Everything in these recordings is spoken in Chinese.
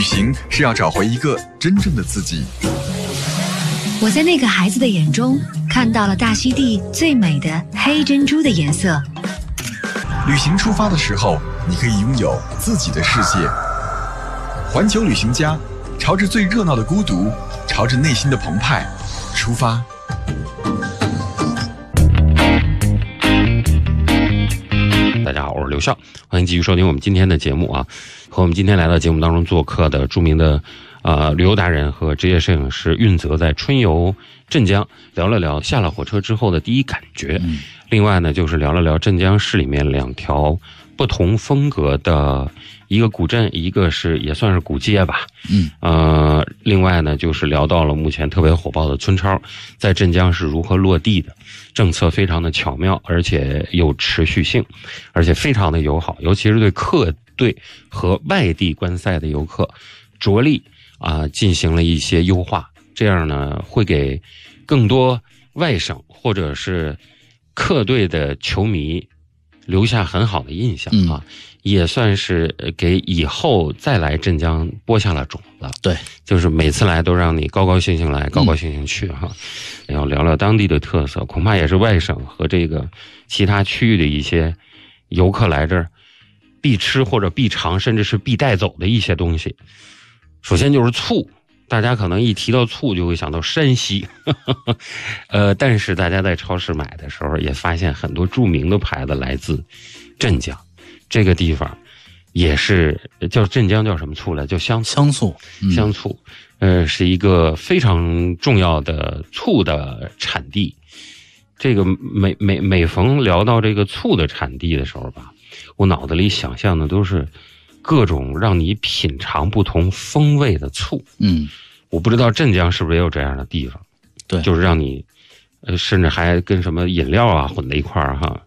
行是要找回一个真正的自己。 我在那个孩子的眼中看到了大溪地最美的黑珍珠的颜色。 旅行出发的时候，你可以拥有自己的世界。环球旅行家，朝着最热闹的孤独，朝着内心的澎湃出发。 大家好，我是刘笑，欢迎继续收听我们今天的节目啊。和我们今天来到节目当中做客的著名的旅游达人和职业摄影师运泽，在春游镇江聊了聊下了火车之后的第一感觉。另外呢，就是聊了聊镇江市里面两条不同风格的一个古镇，一个是也算是古街吧。另外呢，就是聊到了目前特别火爆的村超在镇江是如何落地的，政策非常的巧妙，而且有持续性，而且非常的友好，尤其是对客队和外地观赛的游客着力进行了一些优化，这样呢会给更多外省或者是客队的球迷留下很好的印象啊，也算是给以后再来镇江播下了种子。 对， 就是每次来都让你高高兴兴来，高高兴兴去哈。然后聊聊当地的特色，恐怕也是外省和这个其他区域的一些游客来这儿必吃或者必尝，甚至是必带走的一些东西。首先就是醋，大家可能一提到醋就会想到山西，但是大家在超市买的时候也发现很多著名的牌子来自镇江，这个地方也是叫镇江叫什么醋来？叫香醋。香醋，是一个非常重要的醋的产地。这个每逢聊到这个醋的产地的时候吧，我脑子里想象的都是各种让你品尝不同风味的醋。我不知道镇江是不是也有这样的地方。对，就是让你甚至还跟什么饮料啊混在一块儿哈。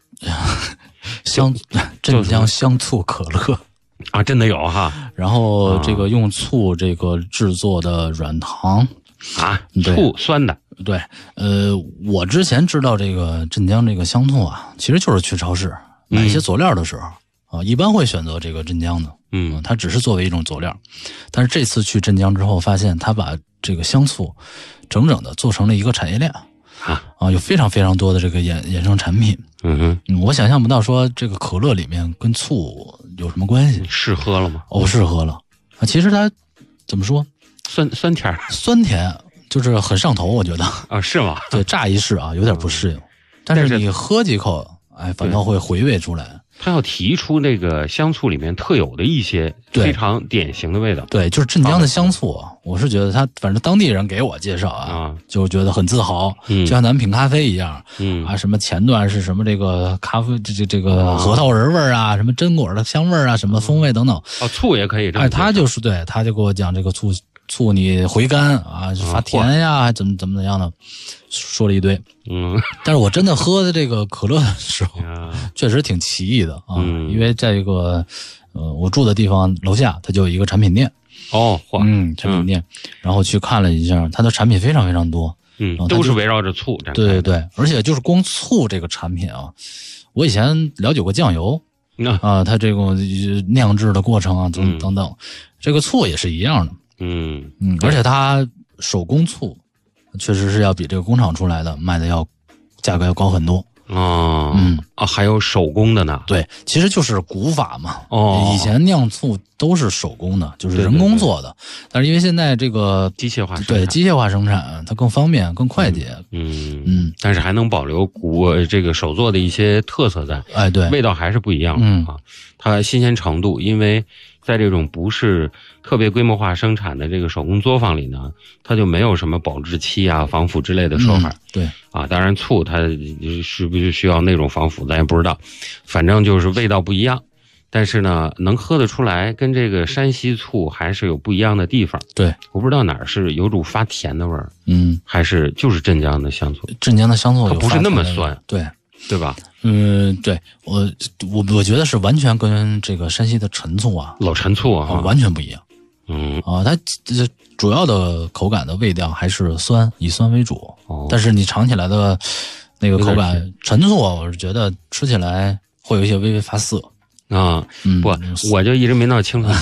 镇江香醋可乐啊，真的有哈。 然后这个用醋这个制作的软糖啊，醋酸的。 对，我之前知道这个镇江这个香醋啊，其实就是去超市买一些佐料的时候一般会选择这个镇江的。它只是作为一种佐料，但是这次去镇江之后，发现他把这个香醋整整的做成了一个产业链有非常非常多的这个衍生产品。我想象不到说这个可乐里面跟醋有什么关系。 试喝了吗？ 试喝了其实它怎么说， 酸甜，就是很上头，我觉得是吗？ 对，乍一试有点不适应，但是你喝几口反倒会回味出来。 他要提出那个香醋里面特有的一些非常典型的味道。 对，就是镇江的香醋我是觉得他反正当地人给我介绍就觉得很自豪，就像咱们品咖啡一样。什么前段是什么这个咖啡这个核桃仁味啊，什么榛果的香味啊，什么风味等等。 醋也可以这么。 他就是对，他就给我讲这个醋你回甘发甜呀，怎么样的，说了一堆。但是我真的喝的这个可乐的时候，确实挺奇异的因为在这个我住的地方楼下，它就有一个产品店。产品店，然后去看了一下，它的产品非常非常多。 都是围绕着醋展开的。 对，而且就是光醋这个产品我以前了解过酱油它这个酿制的过程等等，这个醋也是一样的。而且它手工醋确实是要比这个工厂出来的卖的价格要高很多。 还有手工的呢。 对，其实就是古法嘛。以前酿醋都是手工的，就是人工做的。但是因为现在这个机械化生产，它更方便更快捷。 但是还能保留这个手做的一些特色在。对，味道还是不一样的它新鲜程度，因为在这种不是特别规模化生产的这个手工作坊里呢，它就没有什么保质期防腐之类的说法。 对当然醋它是不是需要那种防腐咱也不知道，反正就是味道不一样。但是呢，能喝得出来，跟这个山西醋还是有不一样的地方。对，我不知道哪儿是有股发甜的味儿，还是就是镇江的香醋。 镇江的香醋它不是那么酸，对吧？ 对，我觉得是完全跟这个山西的陈醋老陈醋完全不一样。它主要的口感的味道还是酸，以酸为主。但是你尝起来的那个口感，陈醋我是觉得吃起来会有一些微微发涩。 不，我就一直没闹清楚